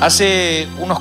Hace unos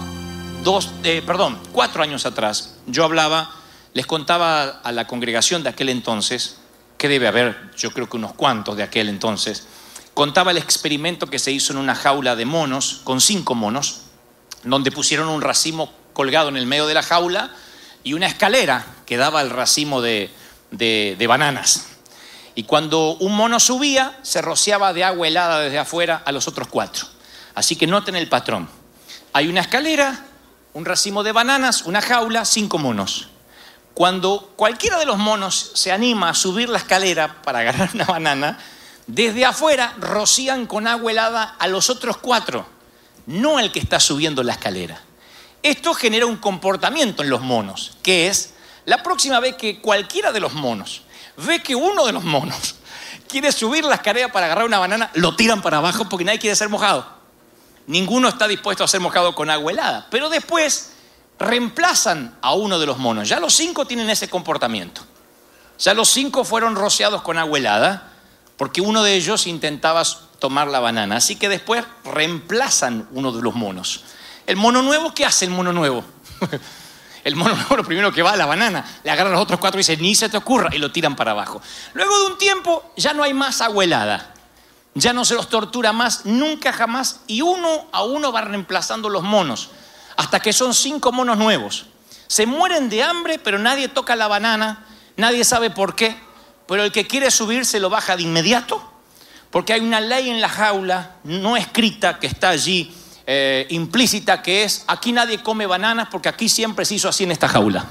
4 años atrás, yo les contaba a la congregación de aquel entonces, que debe haber, yo creo que unos cuantos de aquel entonces, contaba el experimento que se hizo en una jaula de monos, con 5 monos, donde pusieron un racimo colgado en el medio de la jaula y una escalera que daba al racimo de bananas. Y cuando un mono subía, se rociaba de agua helada desde afuera a los otros 4. Así que noten el patrón. Hay una escalera, un racimo de bananas, una jaula, 5 monos. Cuando cualquiera de los monos se anima a subir la escalera para agarrar una banana, desde afuera rocían con agua helada a los otros 4, no al que está subiendo la escalera. Esto genera un comportamiento en los monos, que es la próxima vez que cualquiera de los monos ve que uno de los monos quiere subir la escalera para agarrar una banana, lo tiran para abajo porque nadie quiere ser mojado. Ninguno está dispuesto a ser mojado con agua helada, pero después reemplazan a uno de los monos. Ya los 5 tienen ese comportamiento. Ya los 5 fueron rociados con agua helada porque uno de ellos intentaba tomar la banana. Así que después reemplazan uno de los monos. El mono nuevo, ¿qué hace el mono nuevo? El mono nuevo lo primero que va a la banana, le agarra a los otros 4 y dice, ni se te ocurra, y lo tiran para abajo. Luego de un tiempo ya no hay más agua helada. Ya no se los tortura más, nunca jamás, y uno a uno va reemplazando los monos, hasta que son 5 monos nuevos. Se mueren de hambre, pero nadie toca la banana, nadie sabe por qué, pero el que quiere subir se lo baja de inmediato, porque hay una ley en la jaula no escrita que está allí, implícita, que es, aquí nadie come bananas porque aquí siempre se hizo así en esta jaula.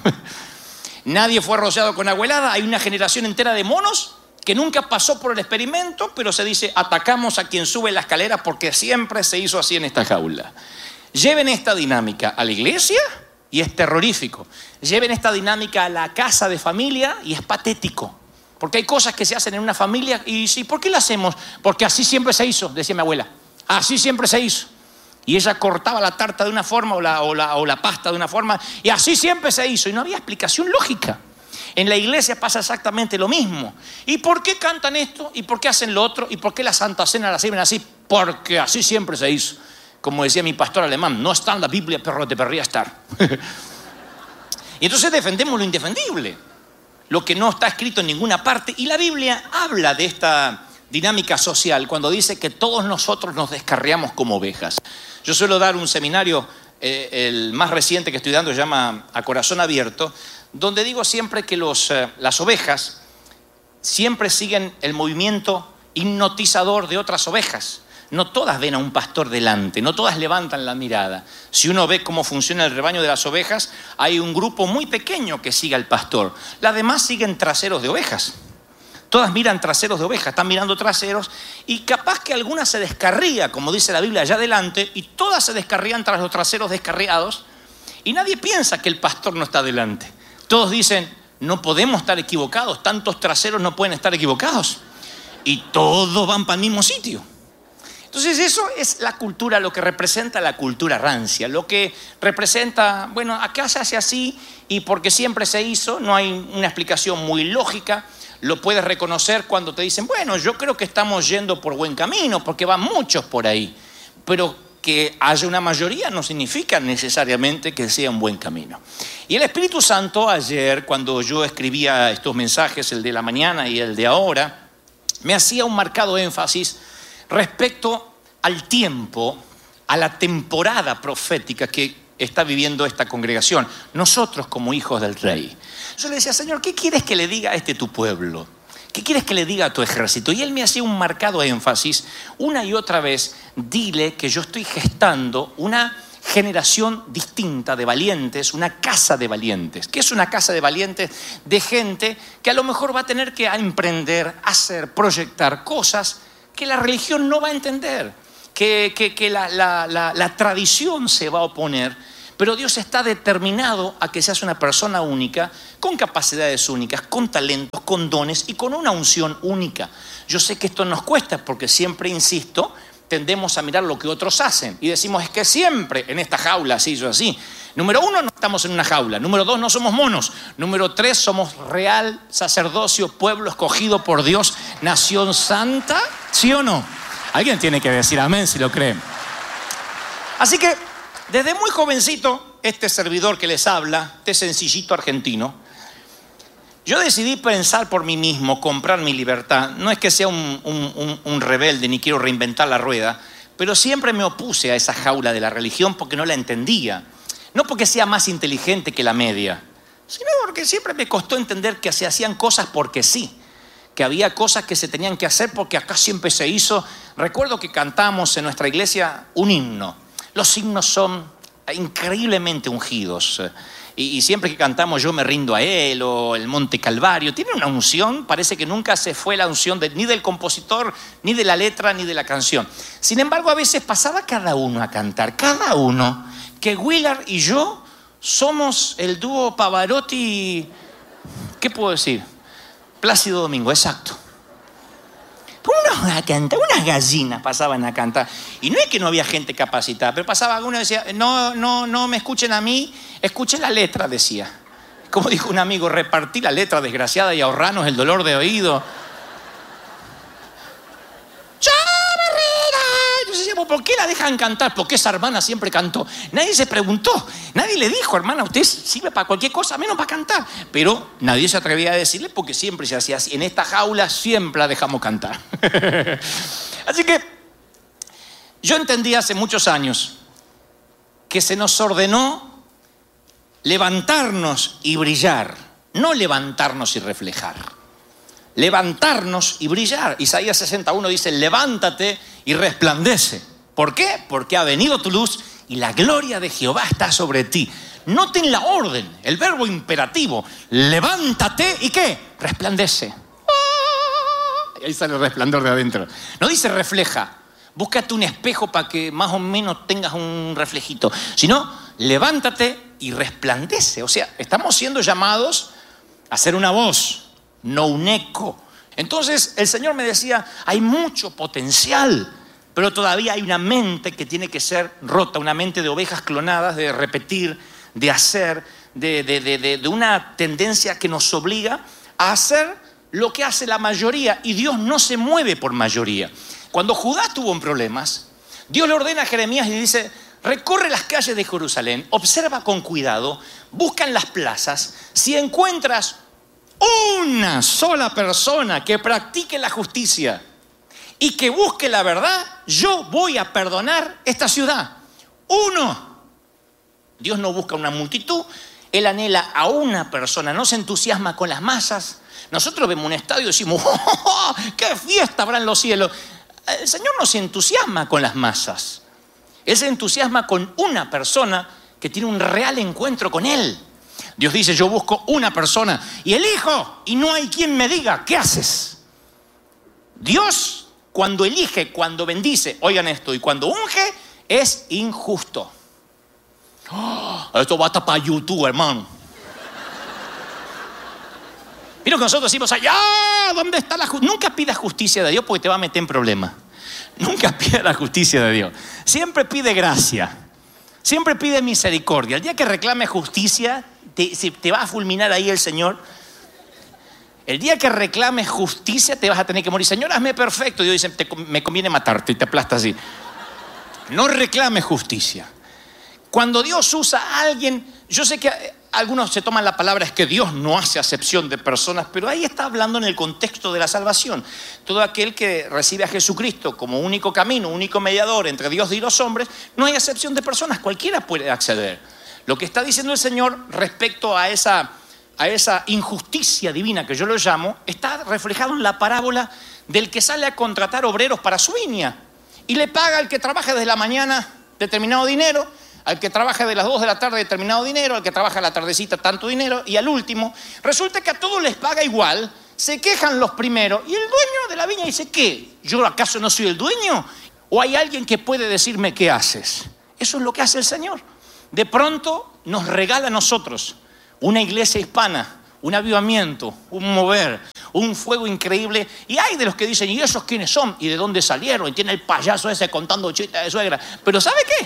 Nadie fue rociado con agua helada, hay una generación entera de monos que nunca pasó por el experimento, pero se dice, atacamos a quien sube la escalera porque siempre se hizo así en esta jaula. Lleven esta dinámica a la iglesia y es terrorífico. Lleven esta dinámica a la casa de familia y es patético. Porque hay cosas que se hacen en una familia y sí, ¿por qué la hacemos? Porque así siempre se hizo, decía mi abuela. Así siempre se hizo. Y ella cortaba la tarta de una forma o la pasta de una forma y así siempre se hizo. Y no había explicación lógica. En la iglesia pasa exactamente lo mismo. ¿Y por qué cantan esto? ¿Y por qué hacen lo otro? ¿Y por qué la Santa Cena la sirven así? Porque así siempre se hizo. Como decía mi pastor alemán, no está en la Biblia, pero debería estar. Y entonces defendemos lo indefendible, lo que no está escrito en ninguna parte. Y la Biblia habla de esta dinámica social cuando dice que todos nosotros nos descarriamos como ovejas. Yo suelo dar un seminario, el más reciente que estoy dando se llama A Corazón Abierto, donde digo siempre que las ovejas siempre siguen el movimiento hipnotizador de otras ovejas. No todas ven a un pastor delante, no todas levantan la mirada. Si uno ve cómo funciona el rebaño de las ovejas, hay un grupo muy pequeño que sigue al pastor. Las demás siguen traseros de ovejas. Todas miran traseros de ovejas, están mirando traseros y capaz que alguna se descarría, como dice la Biblia, allá adelante, y todas se descarrían tras los traseros descarriados y nadie piensa que el pastor no está delante. Todos dicen, no podemos estar equivocados, tantos traseros no pueden estar equivocados. Y todos van para el mismo sitio. Entonces eso es la cultura, lo que representa la cultura rancia, lo que representa, bueno, acá se hace así y porque siempre se hizo, no hay una explicación muy lógica. Lo puedes reconocer cuando te dicen, bueno, yo creo que estamos yendo por buen camino porque van muchos por ahí. Pero que haya una mayoría no significa necesariamente que sea un buen camino. Y el Espíritu Santo ayer, cuando yo escribía estos mensajes, el de la mañana y el de ahora, me hacía un marcado énfasis respecto al tiempo, a la temporada profética que está viviendo esta congregación, nosotros como hijos del Rey. Yo le decía, Señor, ¿qué quieres que le diga a tu pueblo? ¿Qué quieres que le diga a tu ejército? Y él me hacía un marcado énfasis, una y otra vez, dile que yo estoy gestando una generación distinta de valientes, una casa de valientes. ¿Qué es una casa de valientes? De gente que a lo mejor va a tener que emprender, hacer, proyectar cosas que la religión no va a entender, que la tradición se va a oponer, pero Dios está determinado a que seas una persona única, con capacidades únicas, con talentos, con dones y con una unción única. Yo sé que esto nos cuesta porque siempre, insisto, tendemos a mirar lo que otros hacen y decimos, es que siempre en esta jaula así, yo así. Número 1, no estamos en una jaula. Número 2, no somos monos. Número 3, somos real sacerdocio, pueblo escogido por Dios, nación santa. ¿Sí o no? Alguien tiene que decir amén si lo creen. Así que Desde muy jovencito, este servidor que les habla, este sencillito argentino, yo decidí pensar por mí mismo, comprar mi libertad. No es que sea un rebelde ni quiero reinventar la rueda, pero siempre me opuse a esa jaula de la religión porque no la entendía. No porque sea más inteligente que la media, sino porque siempre me costó entender que se hacían cosas porque sí, que había cosas que se tenían que hacer porque acá siempre se hizo. Recuerdo que cantamos en nuestra iglesia un himno. Los himnos son increíblemente ungidos. Y siempre que cantamos Yo me rindo a él o el Monte Calvario, tiene una unción, parece que nunca se fue la unción ni del compositor, ni de la letra, ni de la canción. Sin embargo, a veces pasaba cada uno a cantar, cada uno, que Willard y yo somos el dúo Pavarotti, ¿qué puedo decir? Plácido Domingo, exacto. Unas gallinas pasaban a cantar. Y no es que no había gente capacitada, pero pasaba uno y decía, no me escuchen a mí, escuchen la letra, decía. Como dijo un amigo, repartí la letra desgraciada y ahorranos el dolor de oído. ¿Por qué la dejan cantar? Porque esa hermana siempre cantó. Nadie se preguntó, nadie le dijo, hermana, usted sirve para cualquier cosa menos para cantar. Pero nadie se atrevía a decirle porque siempre se hacía así. En esta jaula siempre la dejamos cantar. Así que yo entendí hace muchos años que se nos ordenó levantarnos y brillar, no levantarnos y reflejar. Levantarnos y brillar. Isaías 61 dice, levántate y resplandece. ¿Por qué? Porque ha venido tu luz y la gloria de Jehová está sobre ti. Noten la orden, el verbo imperativo. Levántate y ¿qué? Resplandece. Y ahí sale el resplandor de adentro. No dice refleja. Búscate un espejo para que más o menos tengas un reflejito. Sino, levántate y resplandece. O sea, estamos siendo llamados a ser una voz, no un eco. Entonces el Señor me decía, hay mucho potencial, pero todavía hay una mente que tiene que ser rota, una mente de ovejas clonadas, de repetir, de hacer, de una tendencia que nos obliga a hacer lo que hace la mayoría, y Dios no se mueve por mayoría. Cuando Judá tuvo problemas, Dios le ordena a Jeremías y le dice, recorre las calles de Jerusalén, observa con cuidado, busca en las plazas, si encuentras una sola persona que practique la justicia y que busque la verdad, yo voy a perdonar esta ciudad. Uno. Dios no busca una multitud, Él anhela a una persona, no se entusiasma con las masas. Nosotros vemos un estadio y decimos, ¡oh, qué fiesta habrá en los cielos! El Señor no se entusiasma con las masas. Él se entusiasma con una persona que tiene un real encuentro con Él. Dios dice, yo busco una persona y elijo y no hay quien me diga, ¿qué haces? Dios, cuando elige, cuando bendice, oigan esto, y cuando unge, es injusto. Esto va hasta para YouTube, hermano. Mira que nosotros decimos, allá, ¿dónde está la justicia? Nunca pidas justicia de Dios porque te va a meter en problemas. Nunca pida la justicia de Dios. Siempre pide gracia. Siempre pide misericordia. El día que reclame justicia, te va a fulminar ahí el Señor. El día que reclames justicia, te vas a tener que morir. Señor, hazme perfecto. Dios dice, me conviene matarte, y te aplasta así. No reclames justicia. Cuando Dios usa a alguien, yo sé que algunos se toman la palabra, es que Dios no hace acepción de personas, pero ahí está hablando en el contexto de la salvación. Todo aquel que recibe a Jesucristo como único camino, único mediador entre Dios y los hombres, no hay acepción de personas, cualquiera puede acceder. Lo que está diciendo el Señor respecto a esa injusticia divina que yo lo llamo, está reflejado en la parábola del que sale a contratar obreros para su viña y le paga al que trabaja desde la mañana determinado dinero, al que trabaja de las 2 de la tarde determinado dinero, al que trabaja a la tardecita tanto dinero, y al último, resulta que a todos les paga igual, se quejan los primeros, y el dueño de la viña dice, ¿qué? ¿Yo acaso no soy el dueño? ¿O hay alguien que puede decirme qué haces? Eso es lo que hace el Señor. De pronto nos regala a nosotros una iglesia hispana, un avivamiento, un mover, un fuego increíble. Y hay de los que dicen, ¿y esos quiénes son? ¿Y de dónde salieron? Y tiene el payaso ese contando chistes de suegra. Pero ¿sabe qué?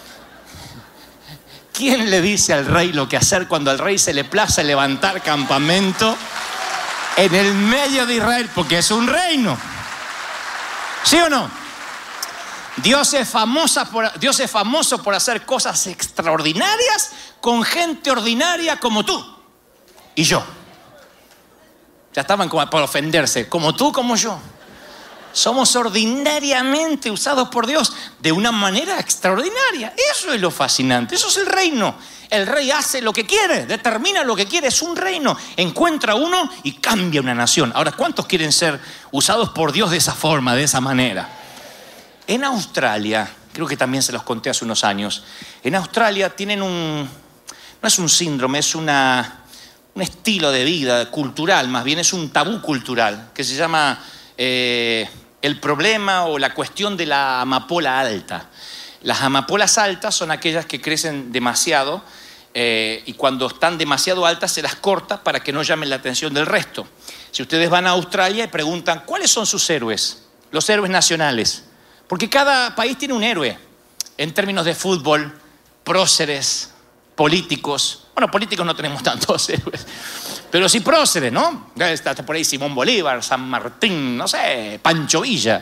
¿Quién le dice al rey lo que hacer cuando al rey se le place levantar campamento en el medio de Israel? Porque es un reino. ¿Sí o no? Dios es famoso por hacer cosas extraordinarias con gente ordinaria como tú y yo. Ya estaban como por ofenderse, como tú, como yo. Somos ordinariamente usados por Dios de una manera extraordinaria. Eso es lo fascinante, eso es el reino. El rey hace lo que quiere, determina lo que quiere, es un reino. Encuentra uno y cambia una nación. Ahora, ¿cuántos quieren ser usados por Dios de esa forma, de esa manera? En Australia, creo que también se los conté hace unos años, en Australia tienen no es un síndrome, es un estilo de vida cultural, más bien es un tabú cultural, que se llama el problema o la cuestión de la amapola alta. Las amapolas altas son aquellas que crecen demasiado y cuando están demasiado altas se las corta para que no llamen la atención del resto. Si ustedes van a Australia y preguntan, ¿cuáles son sus héroes? Los héroes nacionales. Porque cada país tiene un héroe en términos de fútbol, próceres, políticos. Bueno, políticos no tenemos tantos héroes, pero sí próceres, ¿no? Está por ahí Simón Bolívar, San Martín, no sé, Pancho Villa.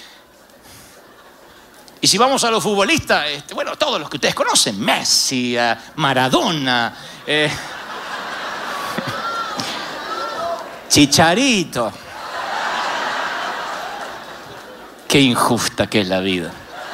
Y si vamos a los futbolistas, bueno, todos los que ustedes conocen, Messi, Maradona, Chicharito. Qué injusta que es la vida.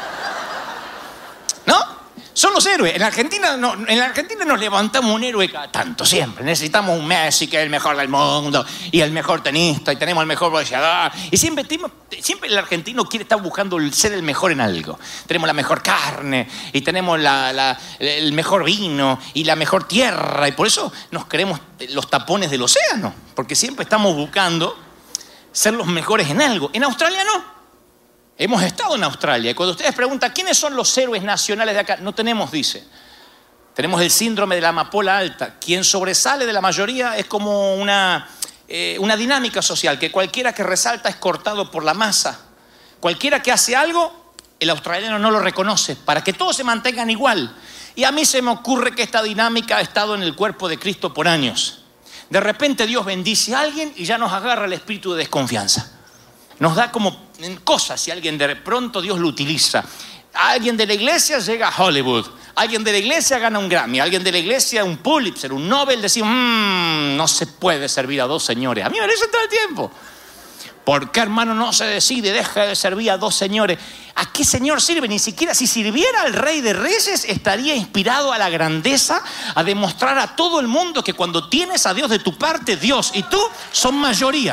¿No? Son los héroes. En Argentina nos levantamos un héroe cada tanto, siempre. Necesitamos un Messi que es el mejor del mundo y el mejor tenista y tenemos el mejor boxeador. Y siempre el argentino quiere estar buscando ser el mejor en algo. Tenemos la mejor carne y tenemos el mejor vino y la mejor tierra. Y por eso nos creemos los tapones del océano. Porque siempre estamos buscando ser los mejores en algo. En Australia no. Hemos estado en Australia y cuando ustedes preguntan ¿quiénes son los héroes nacionales de acá? No tenemos, dice. Tenemos el síndrome de la amapola alta. Quien sobresale de la mayoría es como una dinámica social, que cualquiera que resalta es cortado por la masa. Cualquiera que hace algo, el australiano no lo reconoce, para que todos se mantengan igual. Y a mí se me ocurre que esta dinámica ha estado en el cuerpo de Cristo por años. De repente Dios bendice a alguien y ya nos agarra el espíritu de desconfianza. Nos da como cosas si alguien de pronto Dios lo utiliza. Alguien de la iglesia llega a Hollywood. Alguien de la iglesia gana un Grammy. Alguien de la iglesia un Pulitzer, un Nobel. Decimos, no se puede servir a dos señores. A mí me lo dicen todo el tiempo. ¿Por qué, hermano, no se decide, deja de servir a dos señores? ¿A qué señor sirve? Ni siquiera si sirviera al Rey de Reyes estaría inspirado a la grandeza, a demostrar a todo el mundo que cuando tienes a Dios de tu parte, Dios y tú son mayoría.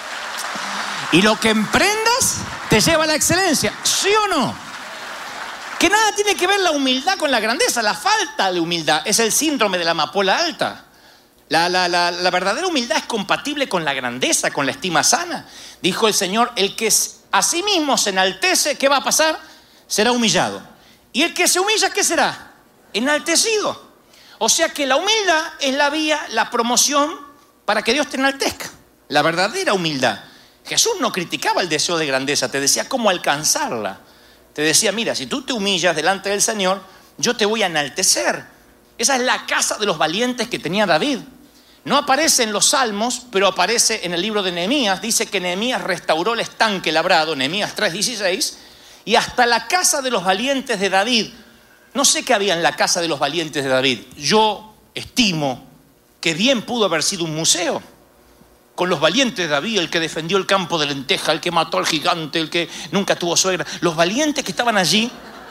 Y lo que emprendas te lleva a la excelencia, ¿sí o no? Que nada tiene que ver la humildad con la grandeza. La falta de humildad es el síndrome de la amapola alta. La verdadera humildad es compatible con la grandeza, con la estima sana. Dijo el Señor, el que a sí mismo se enaltece, ¿qué va a pasar? Será humillado. Y el que se humilla, ¿qué será? Enaltecido. O sea que la humildad es la vía, la promoción para que Dios te enaltezca. La verdadera humildad. Jesús no criticaba el deseo de grandeza, te decía cómo alcanzarla. Te decía, mira, si tú te humillas delante del Señor, yo te voy a enaltecer. Esa es la casa de los valientes que tenía David. No aparece en los Salmos, pero aparece en el libro de Nehemías. Dice que Nehemías restauró el estanque labrado, Nehemías 3:16, y hasta la casa de los valientes de David. No sé qué había en la casa de los valientes de David. Yo estimo que bien pudo haber sido un museo. Con los valientes de David, el que defendió el campo de lenteja, el que mató al gigante, el que nunca tuvo suegra. Los valientes que estaban allí.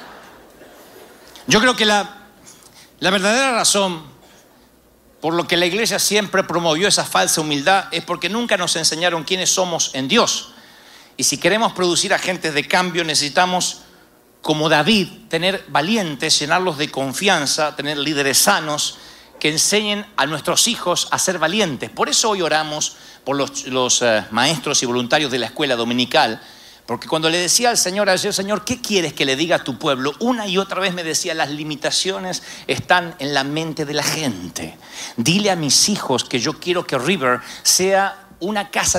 Yo creo que la verdadera razón por lo que la iglesia siempre promovió esa falsa humildad es porque nunca nos enseñaron quiénes somos en Dios. Y si queremos producir agentes de cambio, necesitamos, como David, tener valientes, llenarlos de confianza, tener líderes sanos que enseñen a nuestros hijos a ser valientes. Por eso hoy oramos por los maestros y voluntarios de la escuela dominical, porque cuando le decía al Señor ayer, Señor, ¿qué quieres que le diga a tu pueblo? Una y otra vez me decía, las limitaciones están en la mente de la gente. Dile a mis hijos que yo quiero que River sea una casa